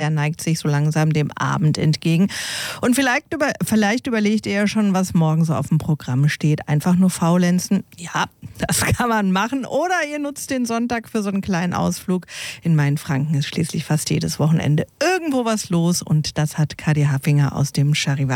Verkehr neigt sich so langsam dem Abend entgegen. Und vielleicht überlegt ihr ja schon, was morgen so auf dem Programm steht. Einfach nur faulenzen? Ja, das kann man machen. Oder ihr nutzt den Sonntag für so einen kleinen Ausflug. In Mainfranken ist schließlich fast jedes Wochenende irgendwo was los. Und das hat Kadi Haffinger aus dem Charivari